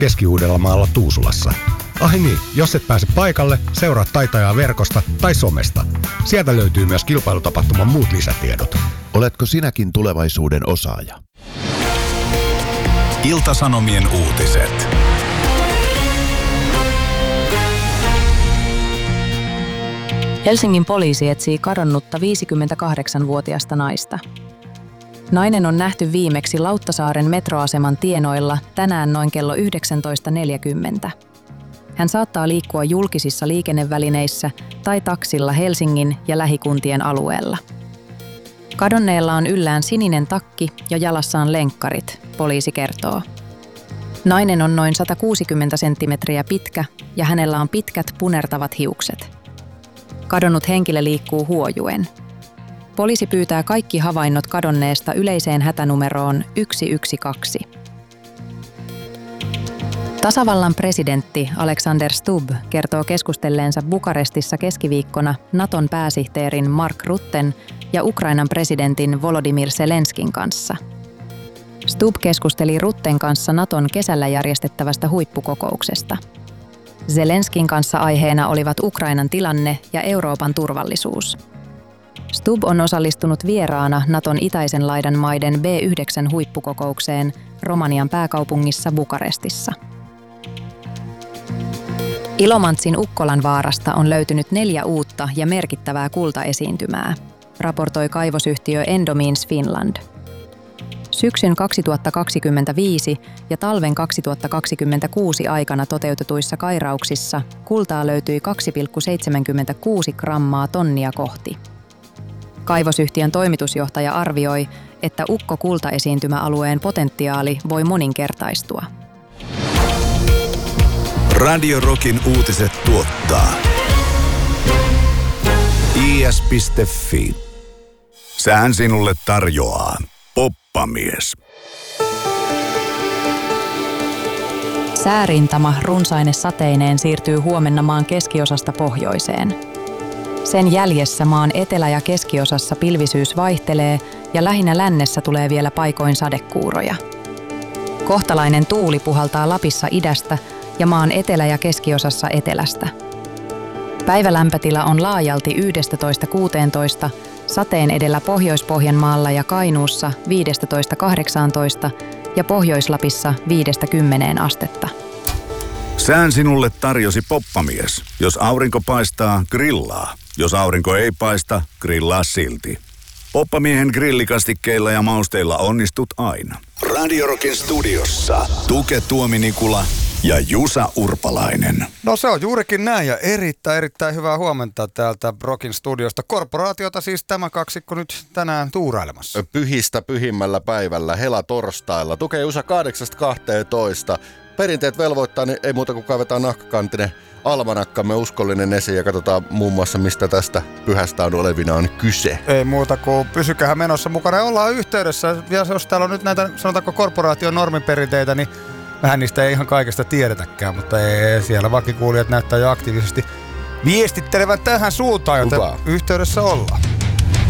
Keski-Uudellamaalla Tuusulassa. Ai niin, jos et pääse paikalle, seuraa Taitajaa verkosta tai somesta. Sieltä löytyy myös kilpailutapahtuman muut lisätiedot. Oletko sinäkin tulevaisuuden osaaja? Ilta-Sanomien uutiset. Helsingin poliisi etsii kadonnutta 58-vuotiasta naista. Nainen on nähty viimeksi Lauttasaaren metroaseman tienoilla tänään noin kello 19.40. Hän saattaa liikkua julkisissa liikennevälineissä tai taksilla Helsingin ja lähikuntien alueella. Kadonneella on yllään sininen takki ja jalassaan lenkkarit, poliisi kertoo. Nainen on noin 160 senttimetriä pitkä ja hänellä on pitkät punertavat hiukset. Kadonnut henkilö liikkuu huojuen. Poliisi pyytää kaikki havainnot kadonneesta yleiseen hätänumeroon 112. Tasavallan presidentti Alexander Stubb kertoo keskustelleensa Bukarestissa keskiviikkona Naton pääsihteerin Mark Rutten ja Ukrainan presidentin Volodymyr Zelenskin kanssa. Stubb keskusteli Rutten kanssa Naton kesällä järjestettävästä huippukokouksesta. Zelenskin kanssa aiheena olivat Ukrainan tilanne ja Euroopan turvallisuus. Stubb on osallistunut vieraana Naton itäisen laidan maiden B9-huippukokoukseen Romanian pääkaupungissa Bukarestissa. Ilomantsin Ukkolanvaarasta on löytynyt 4 uutta ja merkittävää kultaesiintymää, raportoi kaivosyhtiö Endomines Finland. Syksyn 2025 ja talven 2026 aikana toteutetuissa kairauksissa kultaa löytyi 2,76 grammaa tonnia kohti. Kaivosyhtiön toimitusjohtaja arvioi, että Ukko-kultaesiintymäalueen potentiaali voi moninkertaistua. Radio Rockin uutiset tuottaa is.fi. Sään sinulle tarjoaa Poppamies. Säärintama runsaine sateineen siirtyy huomenna maan keskiosasta pohjoiseen. Sen jäljessä maan etelä- ja keskiosassa pilvisyys vaihtelee ja lähinnä lännessä tulee vielä paikoin sadekuuroja. Kohtalainen tuuli puhaltaa Lapissa idästä ja maan etelä- ja keskiosassa etelästä. Päivälämpötila on laajalti 11–16, sateen edellä Pohjois-Pohjanmaalla ja Kainuussa 15–18 ja Pohjois-Lapissa 5–10 astetta. Sään sinulle tarjosi Poppamies. Jos aurinko paistaa, grillaa. Jos aurinko ei paista, grillaa silti. Poppamiehen grillikastikkeilla ja mausteilla onnistut aina. Radio Rockin studiossa Tuke Tuominikula ja Jusa Urpalainen. No se on juurikin näin ja erittäin hyvää huomenta täältä Rockin studiosta. Korporaatiota siis tämä kaksikko nyt tänään tuurailemassa. Pyhistä pyhimmällä päivällä, helatorstailla. Tuke Jusa 8–12. Perinteet velvoittaa, niin ei muuta kuin kaivetaan nahkakantinen almanakkamme uskollinen esiin ja katsotaan muun muassa, mistä tästä pyhästä on olevinaan kyse. Ei muuta kuin pysykähän menossa mukana ja ollaan yhteydessä. Ja jos täällä on nyt näitä, sanotaanko korporaation normiperinteitä, niin vähän niistä ei ihan kaikesta tiedetäkään, mutta ei, siellä vakikuulijat näyttää jo aktiivisesti viestittelevän tähän suuntaan, joten yhteydessä ollaan.